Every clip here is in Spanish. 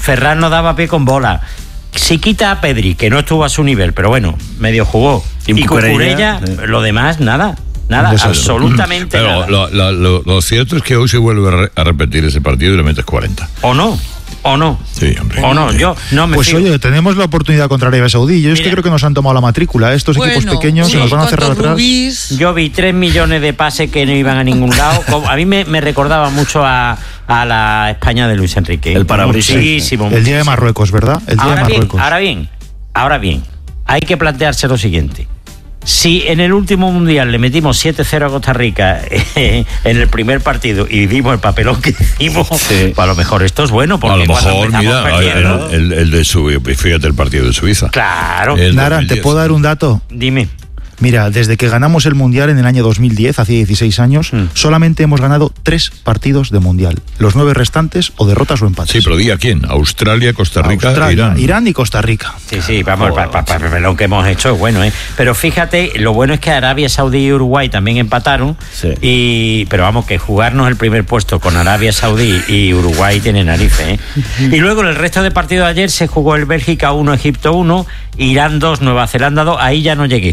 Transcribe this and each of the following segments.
Ferran no daba pie con bola. Si quita a Pedri, que no estuvo a su nivel, pero bueno, medio jugó. Y Cucurella, lo demás, nada, absolutamente pero nada. Lo cierto es que hoy se vuelve a repetir ese partido y le metes 40. ¿O no? Sí, hombre. ¿O no? Yo no me Pues oye, tenemos la oportunidad contra Arabia Saudí. Yo es que creo que nos han tomado la matrícula. Estos equipos pequeños se nos van a cerrar atrás. Yo vi 3 millones de pases que no iban a ningún lado. A mí me recordaba mucho a la España de Luis Enrique. El parabrisas. Muchísimo. El día de Marruecos, ¿verdad? El día de Marruecos. Ahora bien, hay que plantearse lo siguiente. Si en el último mundial le metimos 7-0 a Costa Rica en el primer partido y vimos el papelón que hicimos, pues a lo mejor esto es bueno. Porque a lo mejor, mira, el de Suiza, fíjate el partido de Suiza. Claro. Nara, ¿te puedo dar un dato? Dime. Mira, desde que ganamos el Mundial en el año 2010, hace 16 años, solamente hemos ganado 3 partidos de Mundial. Los 9 restantes o derrotas o empates. Sí, pero di a quién. Australia, Costa Rica, Irán y Costa Rica. Sí, vamos, para lo que hemos hecho es bueno, ¿eh? Pero fíjate, lo bueno es que Arabia Saudí y Uruguay también empataron, pero vamos, que jugarnos el primer puesto con Arabia Saudí y Uruguay tiene narices, ¿eh? Y luego en el resto de partidos de ayer se jugó el Bélgica 1, Egipto 1, Irán 2, Nueva Zelanda 2, ahí ya no llegué.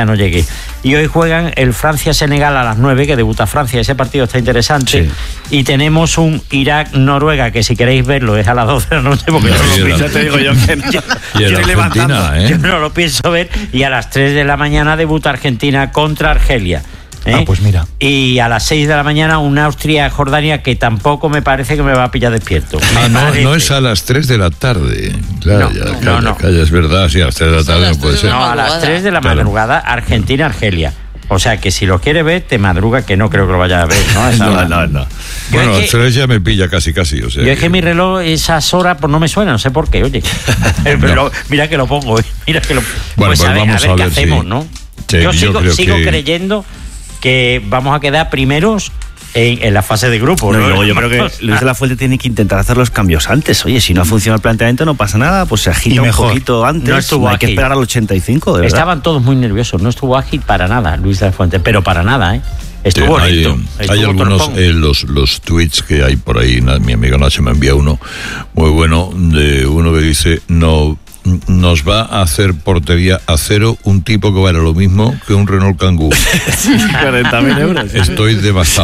Y hoy juegan el Francia-Senegal a las 9, que debuta Francia, ese partido está interesante. Y tenemos un Irak-Noruega, que si queréis verlo es a las 12 de la noche, porque ya te digo yo que no. Yo no lo pienso ver. Y a las 3 de la mañana debuta Argentina contra Argelia. Pues mira. Y a las 6 de la mañana una Austria-Jordania, que tampoco me parece que me va a pillar despierto. No es a las 3 de la tarde. Claro, no. Calla, es verdad, sí, a las 3 de la tarde no puede ser. No, a las 3 de la madrugada, Argentina-Argelia. O sea, que si lo quiere ver, te madruga, que no creo que lo vaya a ver, ¿no? No. Bueno, a las 3 ya me pilla casi, o sea. Yo es que mi reloj, esas horas, pues no me suena, no sé por qué, oye. Pero mira que lo pongo, Bueno, pues a ver qué hacemos, sí. ¿no? Sí, yo sigo creyendo que vamos a quedar primeros en la fase de grupo, ¿no? Y luego yo creo que Luis de la Fuente tiene que intentar hacer los cambios antes. Oye, si no ha funcionado el planteamiento, no pasa nada, pues se agita un poquito antes. No estuvo hay que esperar al 85, de verdad. Estaban todos muy nerviosos, no estuvo ágil para nada Luis de la Fuente, pero para nada, ¿eh? Estuvo lento. Hay algunos, los tweets que hay por ahí, mi amigo Nacho me envía uno muy bueno, de uno que dice: nos va a hacer portería a cero un tipo que vale lo mismo que un Renault Kangoo. 40.000 euros. Estoy devastado.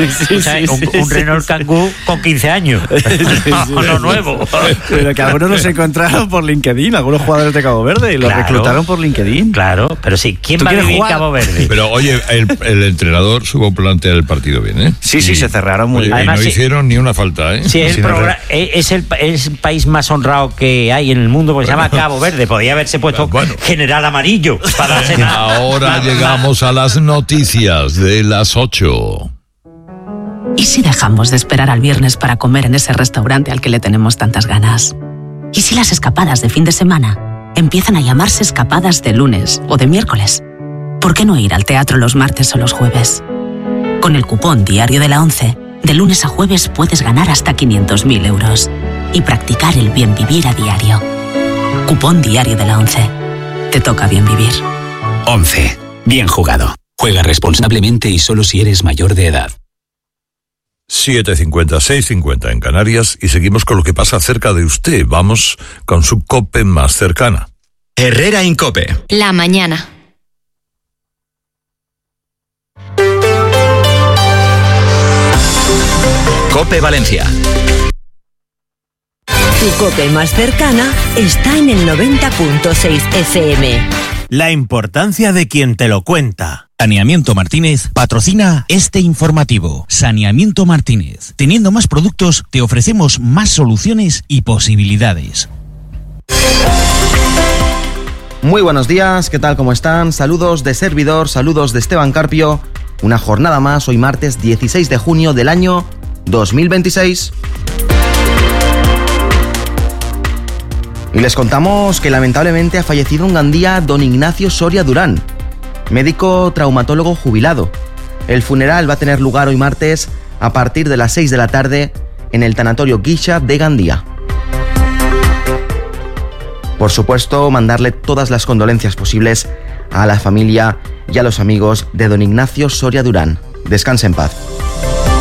Un Renault Kangoo con 15 años. No nuevo. Pero que algunos los encontraron por LinkedIn, algunos jugadores de Cabo Verde, y los reclutaron por LinkedIn. Claro, pero sí, ¿quién va a vivir en Cabo Verde? Pero oye, el entrenador supo plantear el partido bien, ¿eh? Sí, se cerraron muy bien. Además, y no hicieron ni una falta, ¿eh? Sí, es el país más honrado que hay en el mundo, porque se llama Cabo Verde. Podría haberse puesto General Amarillo para darse nada. Ahora llegamos a las noticias de las 8. ¿Y si dejamos de esperar al viernes para comer en ese restaurante al que le tenemos tantas ganas? ¿Y si las escapadas de fin de semana empiezan a llamarse escapadas de lunes o de miércoles? ¿Por qué no ir al teatro los martes o los jueves? Con el cupón Diario de la 11, de lunes a jueves puedes ganar hasta 500.000 euros y practicar el bien vivir a diario. Cupón Diario de la 11. Te toca bien vivir. 11. Bien jugado. Juega responsablemente y solo si eres mayor de edad. 7:50, 6:50 en Canarias, y seguimos con lo que pasa cerca de usted. Vamos con su COPE más cercana. Herrera Incope. La mañana. COPE Valencia. Tu COPE más cercana está en el 90.6 FM. La importancia de quien te lo cuenta. Saneamiento Martínez patrocina este informativo. Saneamiento Martínez. Teniendo más productos, te ofrecemos más soluciones y posibilidades. Muy buenos días, ¿qué tal? ¿Cómo están? Saludos de servidor, saludos de Esteban Carpio. Una jornada más, hoy martes 16 de junio del año 2026. Y les contamos que lamentablemente ha fallecido en Gandía don Ignacio Soria Durán, médico traumatólogo jubilado. El funeral va a tener lugar hoy martes a partir de las 6 de la tarde en el tanatorio Guixa de Gandía. Por supuesto, mandarle todas las condolencias posibles a la familia y a los amigos de don Ignacio Soria Durán. Descanse en paz.